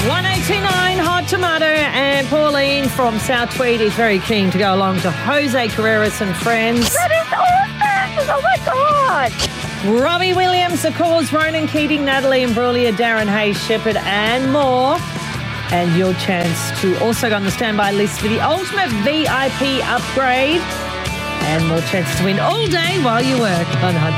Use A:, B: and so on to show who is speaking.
A: 189 Hot Tomato, and Pauline from South Tweed is very keen to go along to Jose Carreras and Friends.
B: That is awesome! Oh my God!
A: Robbie Williams, The Cause, Ronan Keating, Natalie Imbruglia, Darren Hayes, Shepherd, and more. And your chance to also go on the standby list for the ultimate VIP upgrade. And more chances to win all day while you work on Hot